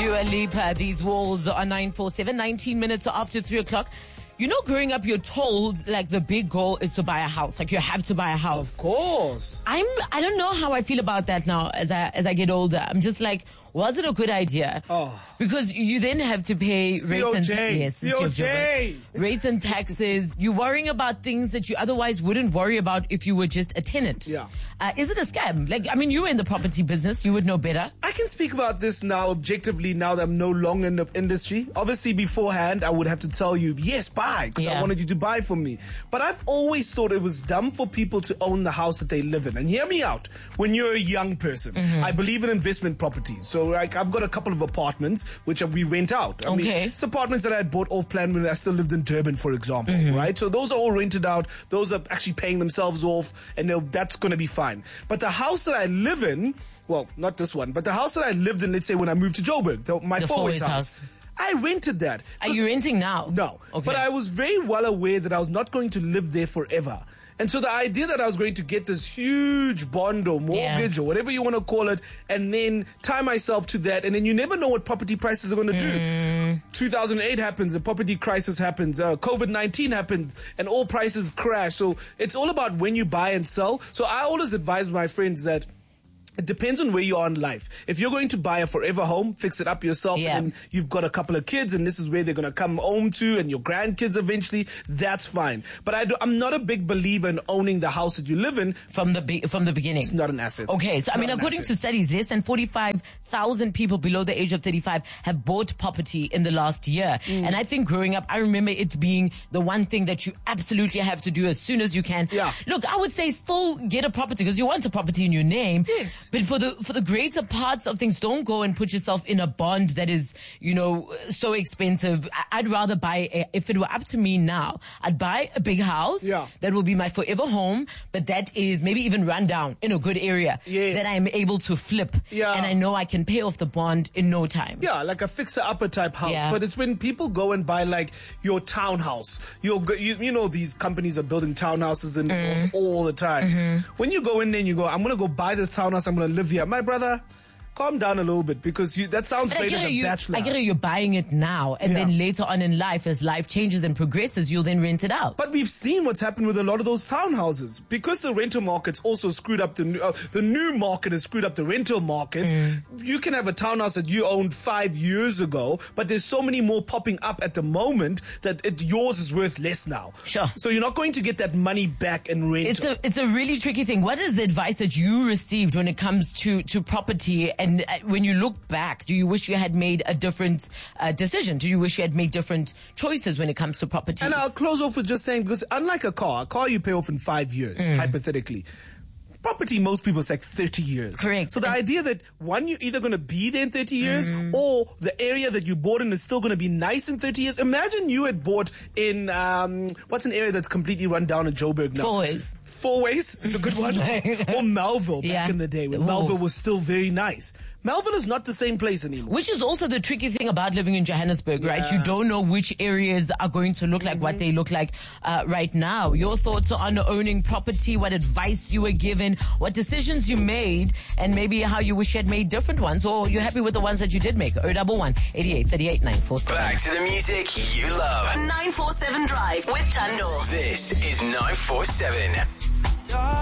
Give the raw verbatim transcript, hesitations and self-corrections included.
Dua Lipa, These Walls on nine four seven, nineteen minutes after three o'clock. You know, growing up, you're told, like, the big goal is to buy a house. Like, you have to buy a house. Of course. I'm, I don't know how I feel about that now as I, as I get older. I'm just like, was it a good idea? Oh. Because you then have to pay C rates O J. and ta- yes, C O J. rates and taxes. You're worrying about things that you otherwise wouldn't worry about if you were just a tenant. Yeah. Uh, is it a scam? Like, I mean, you were in the property business. You would know better. I can speak about this now objectively now that I'm no longer in the industry. Obviously, beforehand, I would have to tell you, yes, buy, because Yeah. I wanted you to buy from me. But I've always thought it was dumb for people to own the house that they live in. And hear me out. When you're a young person, Mm-hmm. I believe in investment properties. So, like, I've got a couple of apartments which we rent out. I mean, Okay. it's apartments that I had bought off plan when I still lived in Durban, for example, Mm-hmm. right? So those are all rented out. Those are actually paying themselves off, and they'll- that's going to be fine. But the house that I live in, well, not this one, but the house that I lived in, let's say when I moved to Joburg, the, my The Fourways Fourways house, house. I rented that. Are you renting now? No. Okay. But I was very well aware that I was not going to live there forever. And so the idea that I was going to get this huge bond or mortgage Yeah. or whatever you want to call it, and then tie myself to that, and then you never know what property prices are going to Mm. do. two thousand eight happens, the property crisis happens, uh, COVID nineteen happens, and all prices crash. So it's all about when you buy and sell. So I always advise my friends that it depends on where you are in life. If you're going to buy a forever home, fix it up yourself, Yeah. and then you've got a couple of kids, and this is where they're going to come home to, and your grandkids eventually, that's fine. But I do, I'm not a big believer in owning the house that you live in. From the be- from the beginning. It's not an asset. Okay, so It's I mean, not an according asset. to studies, less than forty-five thousand people below the age of thirty-five have bought property in the last year. Mm. And I think growing up, I remember it being the one thing that you absolutely have to do as soon as you can. Yeah. Look, I would say still get a property because you want a property in your name. Yes. But for the for the greater parts of things, don't go and put yourself in a bond that is, you know, so expensive. I- I'd rather buy, a, if it were up to me now, I'd buy a big house. Yeah. That will be my forever home, but that is maybe even run down in a good area. Yes. That I'm able to flip. Yeah. And I know I can pay off the bond in no time. Yeah, like a fixer-upper type house. Yeah. But it's when people go and buy like your townhouse. You'll go, you, you know, these companies are building townhouses and Mm. all the time. Mm-hmm. When you go in there and you go, I'm going to go buy this townhouse, I'm going to live here. My brother, calm down a little bit, because you, that sounds But I great get as it, a you, bachelor. I get it, you're buying it now, and Yeah. then later on in life, as life changes and progresses, you'll then rent it out. But we've seen what's happened with a lot of those townhouses, because the rental market's also screwed up the new, uh, the new market has screwed up the rental market. Mm. You can have a townhouse that you owned five years ago, but there's so many more popping up at the moment that it, yours is worth less now. Sure. So you're not going to get that money back in rental. It's a it's a really tricky thing. What is the advice that you received when it comes to, to property? And uh, when you look back, do you wish you had made a different uh, decision? Do you wish you had made different choices when it comes to property? And I'll close off with just saying, because unlike a car, a car you pay off in five years, Mm. hypothetically. Property, most people, it's like thirty years. Correct. So the And- idea that, one, you're either going to be there in thirty years, Mm. or the area that you bought in is still going to be nice in thirty years. Imagine you had bought in, um, what's an area that's completely run down in Joburg now? Fourways. Fourways is a good one. Or Melville back Yeah. in the day, when Ooh. Melville was still very nice. Melville is not the same place anymore. Which is also the tricky thing about living in Johannesburg, right? Yeah. You don't know which areas are going to look like what they look like uh, right now. Your thoughts on owning property, what advice you were given, what decisions you made, and maybe how you wish you had made different ones, or you're happy with the ones that you did make. oh one one, eighty-eight, thirty-eight, nine four seven. Back to the music you love. nine four seven Drive with Tando. This is nine four seven.